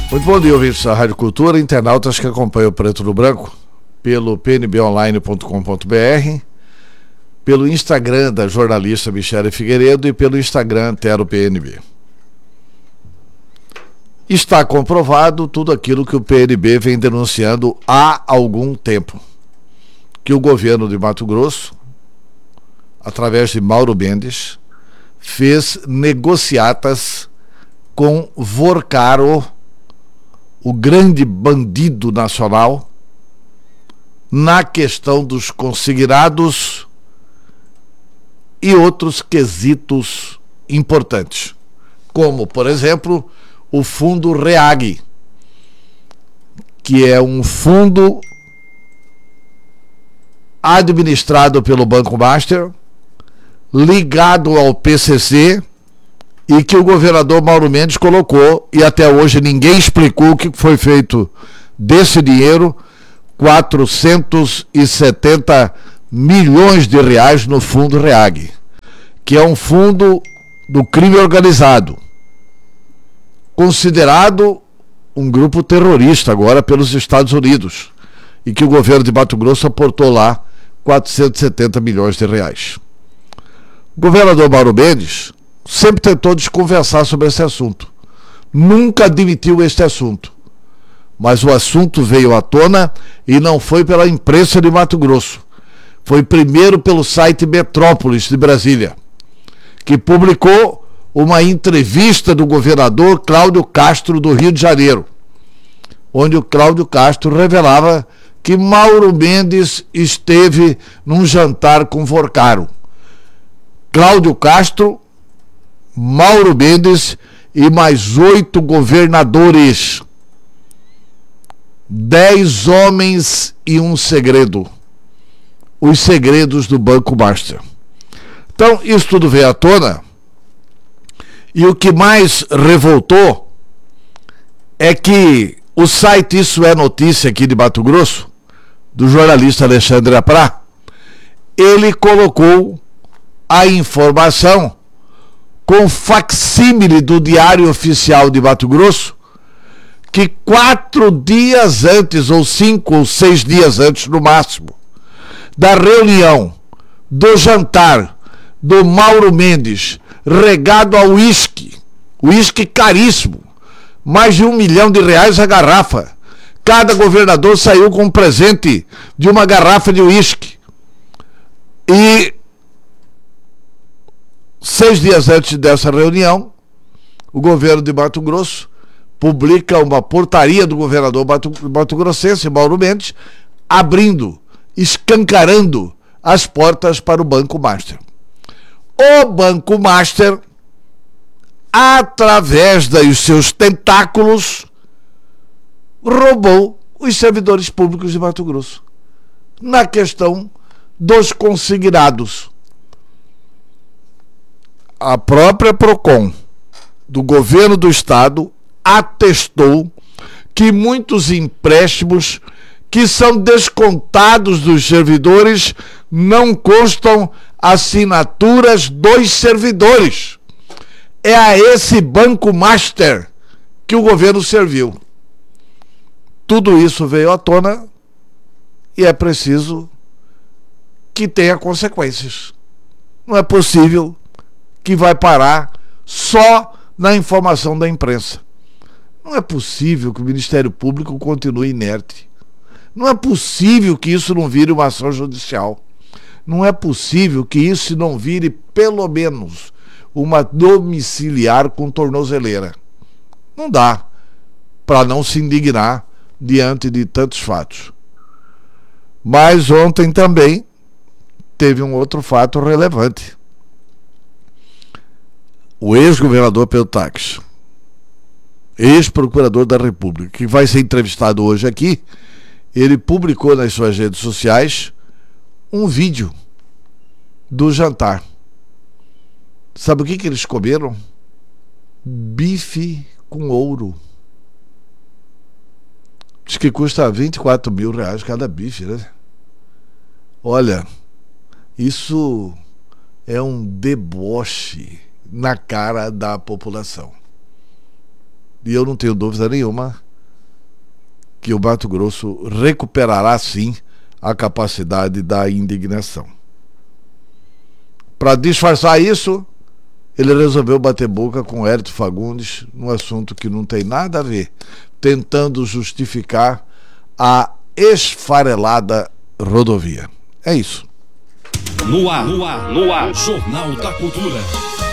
Muito bom dia, ouvintes da Rádio Cultura, internautas que acompanham o Preto no Branco pelo pnbonline.com.br, pelo Instagram da jornalista Michele Figueiredo e pelo Instagram Tero PNB. Está comprovado tudo aquilo que o PNB vem denunciando há algum tempo, que o governo de Mato Grosso, através de Mauro Mendes, fez negociatas com Vorcaro, o grande bandido nacional, na questão dos consignados e outros quesitos importantes, como, por exemplo, o fundo REAG, que é um fundo administrado pelo Banco Master, ligado ao PCC, e que o governador Mauro Mendes colocou, e até hoje ninguém explicou o que foi feito desse dinheiro, 470 milhões de reais no fundo REAG, que é um fundo do crime organizado, considerado um grupo terrorista agora pelos Estados Unidos, e que o governo de Mato Grosso aportou lá 470 milhões de reais. O governador Mauro Mendes sempre tentou desconversar sobre esse assunto. Nunca admitiu este assunto. Mas o assunto veio à tona e não foi pela imprensa de Mato Grosso. Foi primeiro pelo site Metrópolis de Brasília, que publicou uma entrevista do governador Cláudio Castro do Rio de Janeiro, onde o Cláudio Castro revelava que Mauro Mendes esteve num jantar com Vorcaro. Cláudio Castro, Mauro Mendes e mais 8 governadores. 10 homens e um segredo. Os segredos do Banco Master. Então, isso tudo veio à tona. E o que mais revoltou é que o site Isso é Notícia aqui de Mato Grosso, do jornalista Alexandre Aprá, ele colocou a informação com facsímile do Diário Oficial de Mato Grosso, que 4 dias antes, ou 5 ou 6 dias antes no máximo, da reunião, do jantar do Mauro Mendes, regado a uísque caríssimo, mais de R$1 milhão a garrafa. Cada governador saiu com um presente de uma garrafa de uísque. E 6 dias antes dessa reunião, o governo de Mato Grosso publica uma portaria do governador mato-grossense, Mauro Mendes, escancarando as portas para o Banco Master. O Banco Master, através dos seus tentáculos, roubou os servidores públicos de Mato Grosso na questão dos consignados. A própria Procon do governo do estado atestou que muitos empréstimos que são descontados dos servidores não constam assinaturas dos servidores. É a esse Banco Master que o governo serviu. Tudo isso veio à tona e é preciso que tenha consequências. Não é possível que vai parar só na informação da imprensa. Não é possível que o Ministério Público continue inerte. Não é possível que isso não vire uma ação judicial. Não é possível que isso não vire, pelo menos, uma domiciliar com tornozeleira. Não dá para não se indignar diante de tantos fatos. Mas ontem também teve um outro fato relevante. O ex-governador Pedro Taques, ex-procurador da República, que vai ser entrevistado hoje aqui, ele publicou nas suas redes sociais um vídeo do jantar. Sabe o que eles comeram? Bife com ouro. Diz que custa R$24 mil cada bife, né? Olha, isso é um deboche na cara da população. E eu não tenho dúvida nenhuma que o Mato Grosso recuperará sim a capacidade da indignação. Para disfarçar isso, ele resolveu bater boca com Hérito Fagundes num assunto que não tem nada a ver, tentando justificar a esfarelada rodovia. É isso. No ar, Jornal da Cultura.